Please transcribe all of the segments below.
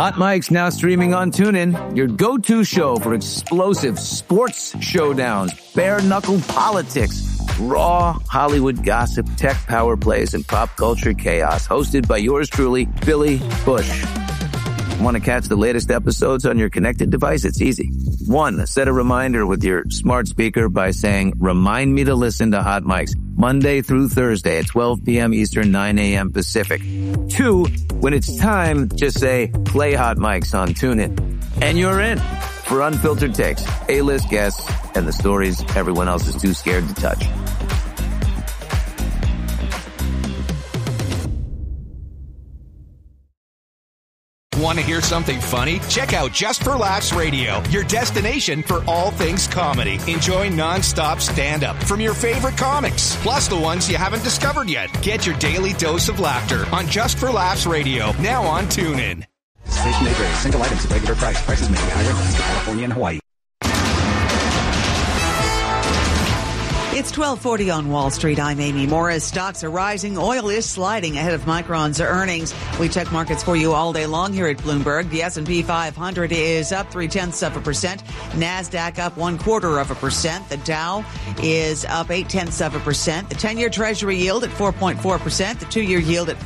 Hot Mike's now streaming on TuneIn, your go-to show for explosive sports showdowns, bare-knuckle politics, raw Hollywood gossip, tech power plays, and pop culture chaos. Hosted by yours truly, Billy Bush. Want to catch the latest episodes on your connected device? It's easy. 1, set a reminder with your smart speaker by saying, remind me to listen to Hot Mike's Monday through Thursday at 12 p.m. Eastern, 9 a.m. Pacific. 2, when it's time, just say, play Hot Mike's on TuneIn. And you're in for unfiltered takes, A-list guests, and the stories everyone else is too scared to touch. Want to hear something funny? Check out Just for Laughs Radio, your destination for all things comedy. Enjoy non-stop stand-up from your favorite comics, plus the ones you haven't discovered yet. Get your daily dose of laughter on Just for Laughs Radio, now on TuneIn. Station A grade, single items at regular price. Prices may be higher in Alaska, California, and Hawaii. It's 12:40 on Wall Street. I'm Amy Morris. Stocks are rising. Oil is sliding ahead of Micron's earnings. We check markets for you all day long here at Bloomberg. The S&P 500 is up 0.3%. NASDAQ up 0.25%. The Dow is up 0.8%. The 10-year Treasury yield at 4.4%. The 2-year yield at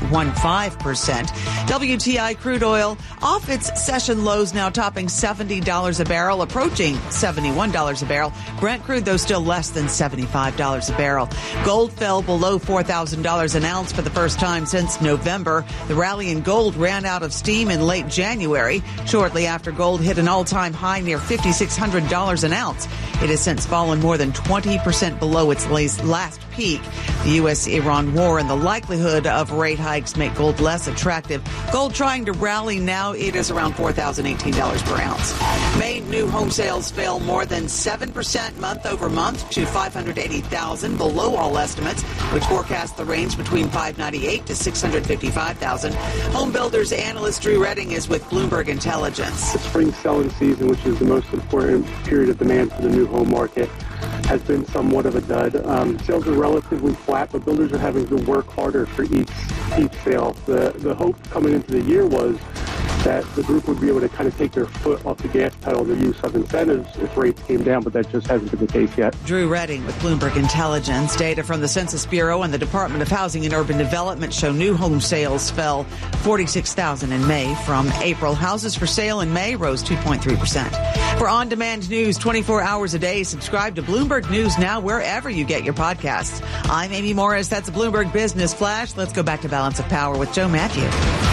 4.15%. WTI crude oil off its session lows, now topping $70 a barrel, approaching $71 a barrel. Brent crude, though, still less than $75 a barrel. Gold fell below $4,000 an ounce for the first time since November. The rally in gold ran out of steam in late January, shortly after gold hit an all-time high near $5,600 an ounce. It has since fallen more than 20% below its last peak. The U.S.-Iran war and the likelihood of rate hikes make gold less attractive. Gold trying to rally now. It is around $4,018 per ounce. May new home sales fell more than 7% month over month to 580,000, below all estimates, which forecast the range between 598 to 655,000. Home builders analyst Drew Redding is with Bloomberg Intelligence. The spring selling season, which is the most important period of demand for the new home market, has been somewhat of a dud. Sales are relatively flat, but builders are having to work harder for each sale. The hope coming into the year was that the group would be able to kind of take their foot off the gas pedal, the use of incentives if rates came down, but that just hasn't been the case yet. Drew Redding with Bloomberg Intelligence. Data from the Census Bureau and the Department of Housing and Urban Development show new home sales fell 46,000 in May from April. Houses for sale in May rose 2.3%. For on-demand news 24 hours a day, subscribe to Bloomberg News Now wherever you get your podcasts. I'm Amy Morris. That's a Bloomberg Business Flash. Let's go back to Balance of Power with Joe Matthew.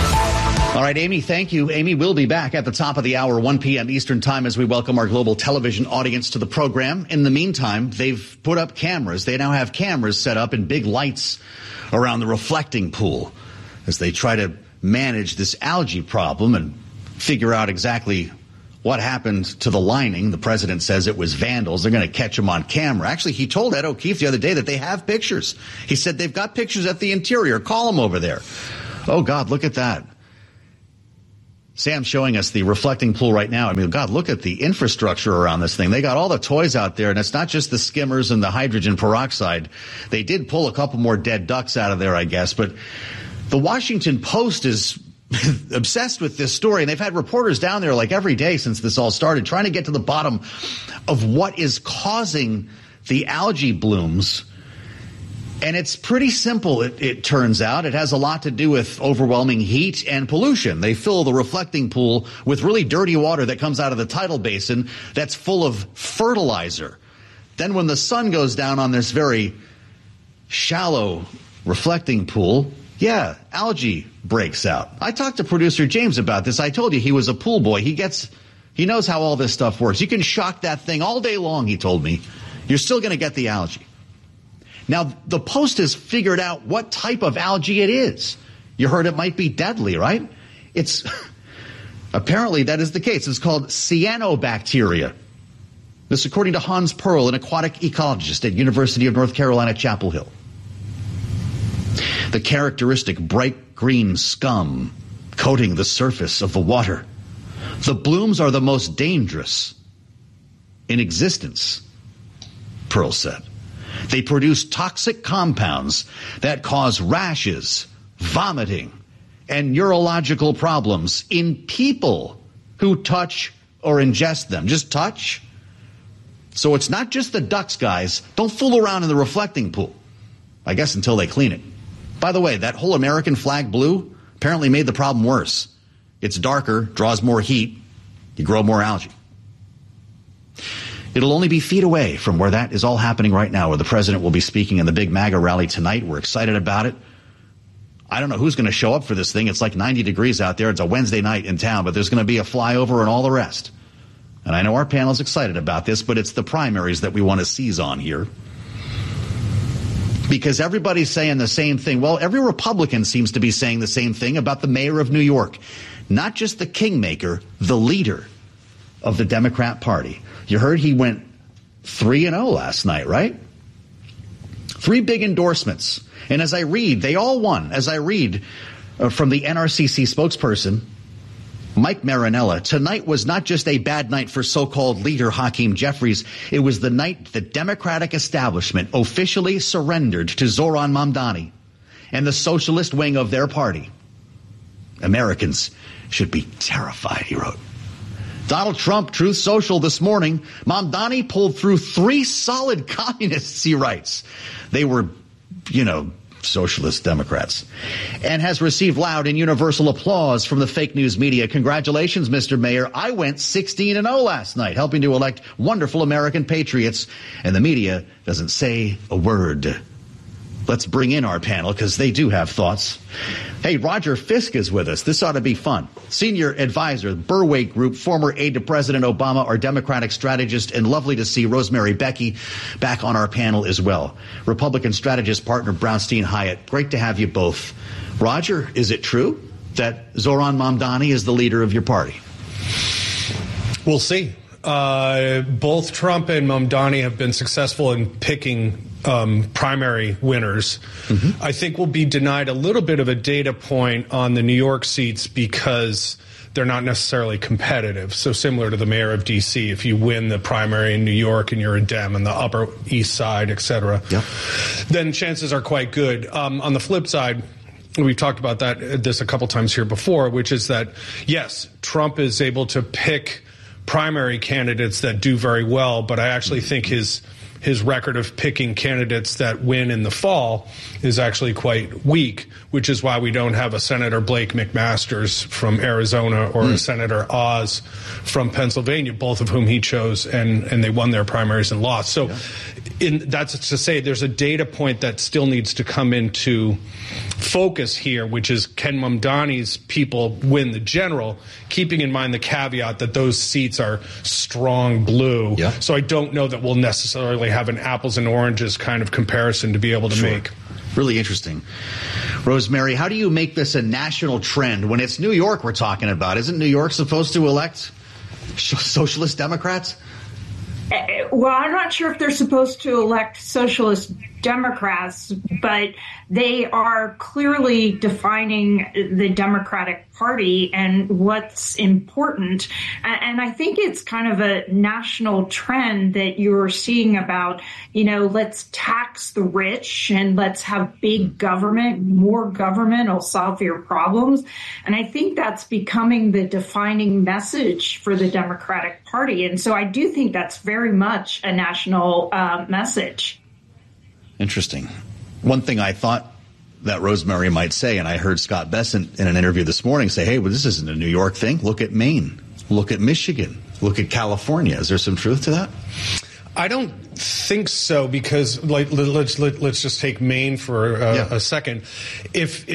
All right, Amy, thank you. Amy will be back at the top of the hour, 1 p.m. Eastern time, as we welcome our global television audience to the program. In the meantime, they've put up cameras. They now have cameras set up and big lights around the reflecting pool as they try to manage this algae problem and figure out exactly what happened to the lining. The president says it was vandals. They're going to catch them on camera. Actually, he told Ed O'Keefe the other day that they have pictures. He said they've got pictures at the interior. Call them over there. Oh, God, look at that. Sam's showing us the reflecting pool right now. I mean, God, look at the infrastructure around this thing. They got all the toys out there, and it's not just the skimmers and the hydrogen peroxide. They did pull a couple more dead ducks out of there, I guess. But the Washington Post is obsessed with this story, and they've had reporters down there like every day since this all started, trying to get to the bottom of what is causing the algae blooms. And it's pretty simple, it turns out. It has a lot to do with overwhelming heat and pollution. They fill the reflecting pool with really dirty water that comes out of the tidal basin that's full of fertilizer. Then when the sun goes down on this very shallow reflecting pool, algae breaks out. I talked to producer James about this. I told you he was a pool boy. He knows how all this stuff works. You can shock that thing all day long, he told me. You're still going to get the algae. Now, the Post has figured out what type of algae it is. You heard it might be deadly, right? Apparently that is the case. It's called cyanobacteria. This according to Hans Perl, an aquatic ecologist at University of North Carolina, Chapel Hill. The characteristic bright green scum coating the surface of the water. The blooms are the most dangerous in existence, Perl said. They produce toxic compounds that cause rashes, vomiting, and neurological problems in people who touch or ingest them. Just touch. So it's not just the ducks, guys. Don't fool around in the reflecting pool. I guess until they clean it. By the way, that whole American flag blue apparently made the problem worse. It's darker, draws more heat, you grow more algae. It'll only be feet away from where that is all happening right now, where the president will be speaking in the big MAGA rally tonight. We're excited about it. I don't know who's going to show up for this thing. It's like 90 degrees out there. It's a Wednesday night in town, but there's going to be a flyover and all the rest. And I know our panel is excited about this, but it's the primaries that we want to seize on here. Because everybody's saying the same thing. Well, every Republican seems to be saying the same thing about the mayor of New York. Not just the kingmaker, the leader of the Democrat Party. You heard he went 3-0 last night, right? 3 big endorsements. And as I read, they all won. As I read from the NRCC spokesperson, Mike Marinella, tonight was not just a bad night for so-called leader Hakeem Jeffries. It was the night the Democratic establishment officially surrendered to Zoran Mamdani and the socialist wing of their party. Americans should be terrified, he wrote. Donald Trump, Truth Social this morning, Mamdani pulled through 3 solid communists, he writes. They were, socialist Democrats, and has received loud and universal applause from the fake news media. Congratulations, Mr. Mayor. I went 16-0 last night, helping to elect wonderful American patriots, and the media doesn't say a word. Let's bring in our panel because they do have thoughts. Hey, Roger Fisk is with us. This ought to be fun. Senior advisor, Burway Group, former aide to President Obama, our Democratic strategist, and lovely to see Rosemary Becky back on our panel as well. Republican strategist partner Brownstein Hyatt. Great to have you both. Roger, is it true that Zoran Mamdani is the leader of your party? We'll see. Both Trump and Mamdani have been successful in picking primary winners. Mm-hmm. I think we'll be denied a little bit of a data point on the New York seats because they're not necessarily competitive. So similar to the mayor of D.C., if you win the primary in New York and you're a Dem in the Upper East Side, et cetera, then chances are quite good. On the flip side, we've talked about this a couple times here before, which is that, yes, Trump is able to pick primary candidates that do very well, but I actually think his record of picking candidates that win in the fall is actually quite weak, which is why we don't have a Senator Blake McMasters from Arizona or a Senator Oz from Pennsylvania, both of whom he chose, and they won their primaries and lost. So that's to say there's a data point that still needs to come into focus here, which is can Mamdani's people win the general, keeping in mind the caveat that those seats are strong blue. Yeah. So I don't know that we'll necessarily have an apples and oranges kind of comparison to be able to make. Really interesting. Rosemary, how do you make this a national trend when it's New York we're talking about? Isn't New York supposed to elect socialist Democrats? Well, I'm not sure if they're supposed to elect socialist Democrats, but they are clearly defining the Democratic Party and what's important. And I think it's kind of a national trend that you're seeing about, let's tax the rich and let's have big government, more government will solve your problems. And I think that's becoming the defining message for the Democratic Party. And so I do think that's very much a national message. Interesting. One thing I thought that Rosemary might say, and I heard Scott Bessent in an interview this morning say, hey, well, this isn't a New York thing. Look at Maine. Look at Michigan. Look at California. Is there some truth to that? I don't think so, because let's just take Maine for a second. If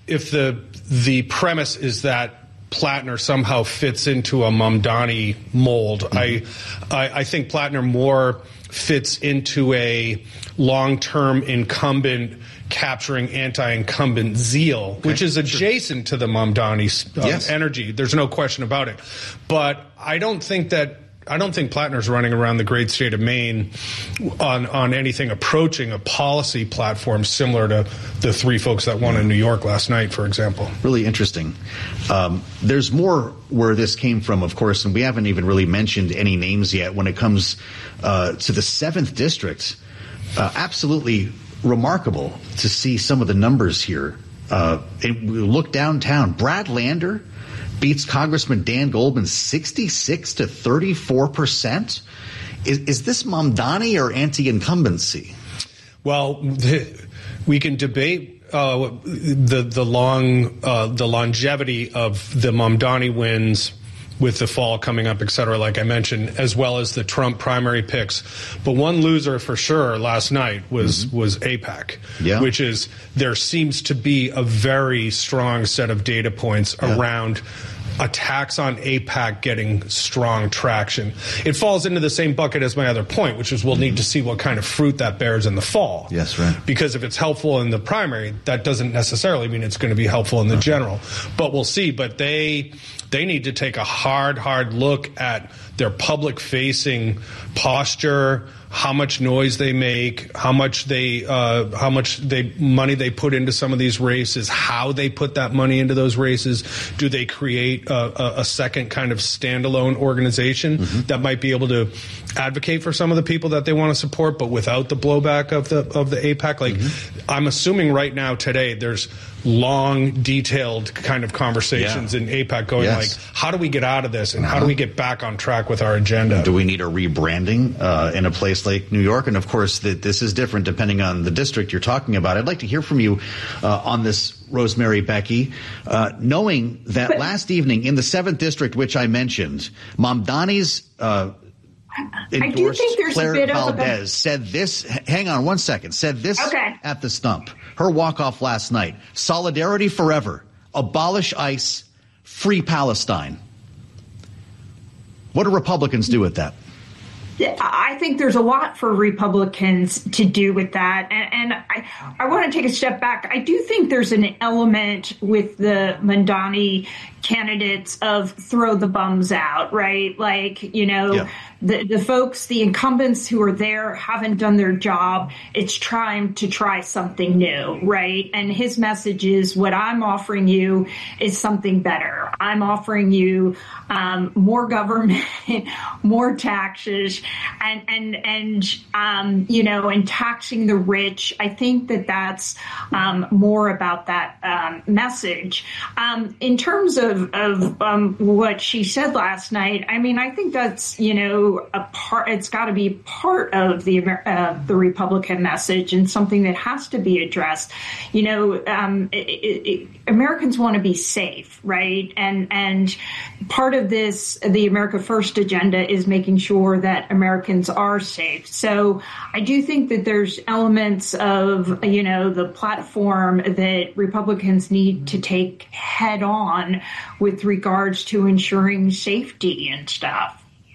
the premise is that Plattner somehow fits into a Mamdani mold, I think Plattner more fits into a long-term incumbent capturing anti-incumbent zeal, which is adjacent to the Mamdani energy. There's no question about it. But I don't think Plattner's running around the great state of Maine on anything approaching a policy platform similar to the 3 folks that won in New York last night, for example. Really interesting. There's more where this came from, of course, and we haven't even really mentioned any names yet when it comes to the 7th District. Absolutely remarkable to see some of the numbers here Look downtown. Brad Lander beats Congressman Dan Goldman 66 to 34%. Is this Mamdani or anti-incumbency? Well, we can debate the longevity of the Mamdani wins with the fall coming up, et cetera, like I mentioned, as well as the Trump primary picks. But one loser for sure last night was AIPAC, which is there seems to be a very strong set of data points around attacks on AIPAC getting strong traction. It falls into the same bucket as my other point, which is we'll need to see what kind of fruit that bears in the fall. Yes, right. Because if it's helpful in the primary, that doesn't necessarily mean it's going to be helpful in the general. But we'll see. But they need to take a hard look at their public-facing posture, how much noise they make, how much money they put into some of these races, how they put that money into those races. Do they create a second kind of standalone organization that might be able to advocate for some of the people that they want to support, but without the blowback of the AIPAC? Like, I'm assuming right now today there's long, detailed kind of conversations in AIPAC going like, how do we get out of this and how do we get back on track with our agenda? Do we need a rebranding in a place like New York? And of course, this is different depending on the district you're talking about. I'd like to hear from you on this, Rosemary Becky, knowing that last evening in the 7th District, which I mentioned, Mamdani's endorsed Claire Valdez said this, hang on one second, said this at the stump. Her walk-off last night, solidarity forever, abolish ICE, free Palestine. What do Republicans do with that? I think there's a lot for Republicans to do with that. And I want to take a step back. I do think there's an element with the Mamdani candidates of throw the bums out, right? Like, the folks, the incumbents who are there haven't done their job. It's time to try something new, right? And his message is what I'm offering you is something better. I'm offering you more government, more taxes, and taxing the rich. I think that's more about that message. In terms of what she said last night, I mean, I think that's, a part. It's got to be part of the Republican message and something that has to be addressed. Americans want to be safe, right? And part of this, the America First agenda, is making sure that Americans are safe. So I do think that there's elements of, the platform that Republicans need to take head on with regards to ensuring safety and stuff.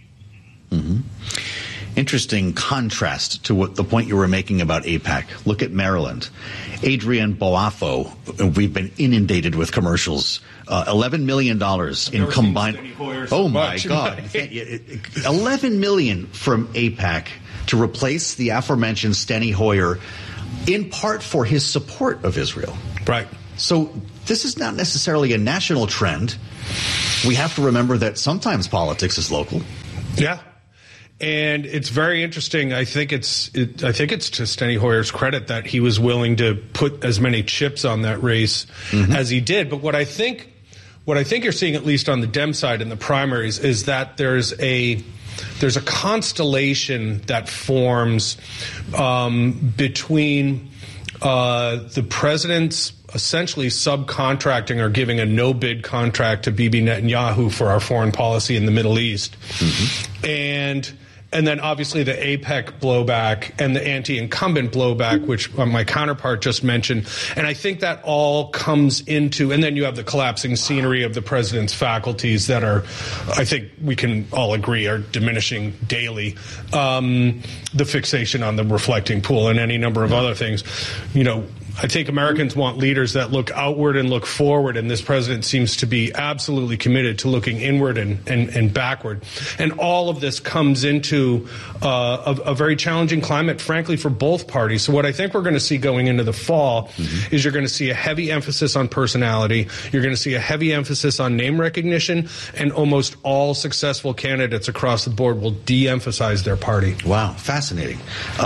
Interesting contrast to what the point you were making about AIPAC. Look at Maryland. Adrienne Boafo, we've been inundated with commercials. $11 million in combined. Oh my God! $11 million from AIPAC to replace the aforementioned Steny Hoyer, in part for his support of Israel. Right. So this is not necessarily a national trend. We have to remember that sometimes politics is local. Yeah. And it's very interesting. I think it's to Steny Hoyer's credit that he was willing to put as many chips on that race as he did. But what I think you're seeing, at least on the Dem side in the primaries, is that there's a constellation that forms between the president's essentially subcontracting or giving a no-bid contract to Bibi Netanyahu for our foreign policy in the Middle East, and then obviously the AIPAC blowback and the anti-incumbent blowback, which my counterpart just mentioned. And I think that all comes into, and then you have the collapsing scenery of the president's faculties that are, I think we can all agree, are diminishing daily. The fixation on the reflecting pool and any number of other things. I think Americans want leaders that look outward and look forward, and this president seems to be absolutely committed to looking inward and backward. And all of this comes into a very challenging climate, frankly, for both parties. So what I think we're going to see going into the fall is you're going to see a heavy emphasis on personality. You're going to see a heavy emphasis on name recognition, and almost all successful candidates across the board will de-emphasize their party. Wow, fascinating.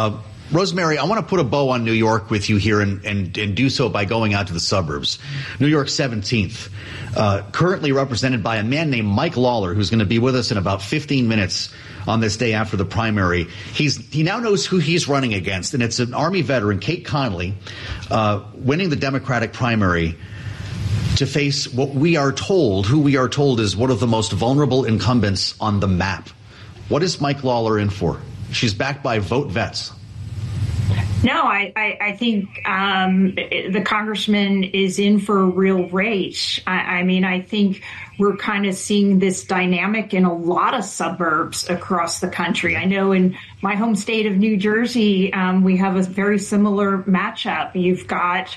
Rosemary, I want to put a bow on New York with you here and do so by going out to the suburbs. New York 17th, currently represented by a man named Mike Lawler, who's going to be with us in about 15 minutes on this day after the primary. He now knows who he's running against, and it's an Army veteran, Kate Connolly, winning the Democratic primary to face who we are told is one of the most vulnerable incumbents on the map. What is Mike Lawler in for? She's backed by Vote Vets. No, I think the congressman is in for a real race. I mean, I think we're kind of seeing this dynamic in a lot of suburbs across the country. I know in my home state of New Jersey, we have a very similar matchup. You've got,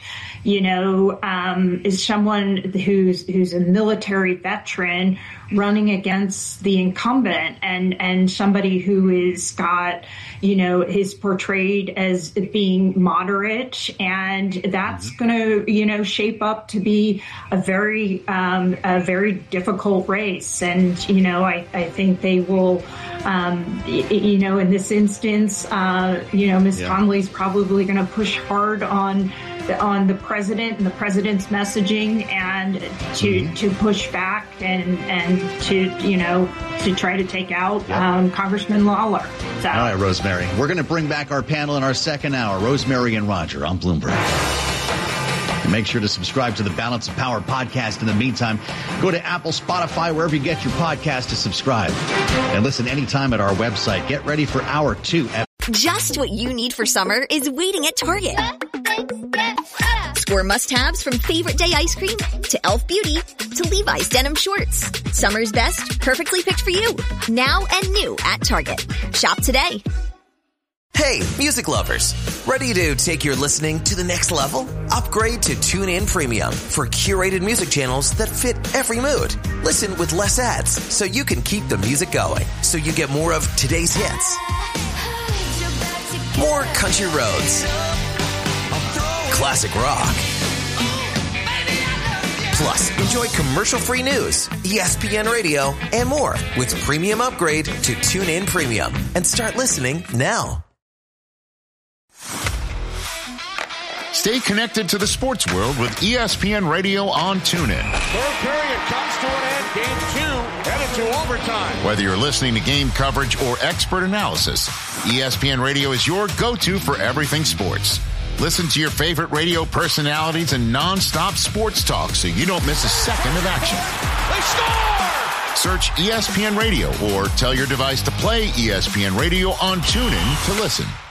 is someone who's a military veteran running against the incumbent and somebody who is got, is portrayed as being moderate. And that's going to, shape up to be a very difficult race. And, I think they will, in this instance, Ms. Connolly's probably going to push hard on the president and the president's messaging and to push back and to try to take out Congressman Lawler. So. All right, Rosemary. We're going to bring back our panel in our second hour. Rosemary and Roger on Bloomberg. And make sure to subscribe to the Balance of Power podcast. In the meantime, go to Apple, Spotify, wherever you get your podcast to subscribe. And listen anytime at our website. Get ready for Hour 2. Just what you need for summer is waiting at Target. Score must-haves from Favorite Day ice cream to Elf Beauty to Levi's denim shorts. Summer's best, perfectly picked for you. Now and new at Target. Shop today. Hey, music lovers. Ready to take your listening to the next level? Upgrade to TuneIn Premium for curated music channels that fit every mood. Listen with less ads so you can keep the music going. So you get more of today's hits. More country roads. Classic rock. Plus, enjoy commercial-free news, ESPN Radio, and more with Premium Upgrade to TuneIn Premium. And start listening now. Stay connected to the sports world with ESPN Radio on TuneIn. Third period comes to an end. Game 2 headed to overtime. Whether you're listening to game coverage or expert analysis, ESPN Radio is your go-to for everything sports. Listen to your favorite radio personalities and non-stop sports talk so you don't miss a second of action. They score! Search ESPN Radio or tell your device to play ESPN Radio on TuneIn to listen.